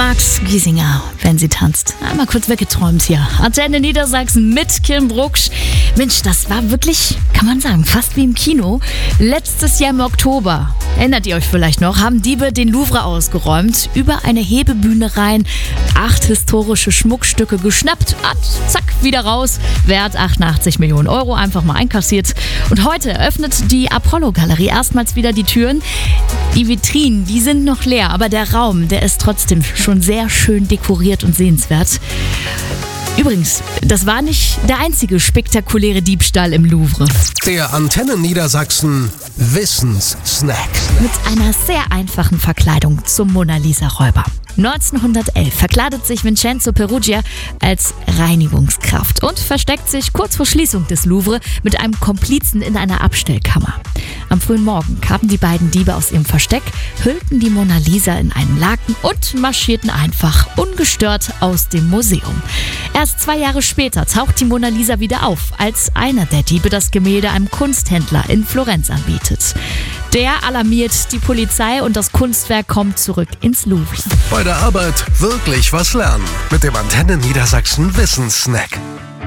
Max Giesinger, wenn sie tanzt. Einmal kurz weggeträumt hier. Antenne Niedersachsen mit Kim Brucksch. Mensch, das war wirklich, kann man sagen, fast wie im Kino. Letztes Jahr im Oktober, erinnert ihr euch vielleicht noch, haben Diebe den Louvre ausgeräumt, über eine Hebebühne rein, 8 historische Schmuckstücke geschnappt, zack, wieder raus, Wert 88 Millionen Euro, einfach mal einkassiert. Und heute öffnet die Apollo-Galerie erstmals wieder die Türen. Die Vitrinen, die sind noch leer, aber der Raum, der ist trotzdem schon sehr schön dekoriert und sehenswert. Übrigens, das war nicht der einzige spektakuläre Diebstahl im Louvre. Der Antenne Niedersachsen Wissenssnack. Mit einer sehr einfachen Verkleidung zum Mona Lisa-Räuber. 1911 verkleidet sich Vincenzo Perugia als Reinigungskraft und versteckt sich kurz vor Schließung des Louvre mit einem Komplizen in einer Abstellkammer. Am frühen Morgen kamen die beiden Diebe aus ihrem Versteck, hüllten die Mona Lisa in einen Laken und marschierten einfach ungestört aus dem Museum. Erst 2 Jahre später taucht die Mona Lisa wieder auf, als einer der Diebe das Gemälde einem Kunsthändler in Florenz anbietet. Der alarmiert die Polizei und das Kunstwerk kommt zurück ins Louvre. Bei der Arbeit wirklich was lernen mit dem Antenne Niedersachsen Wissenssnack.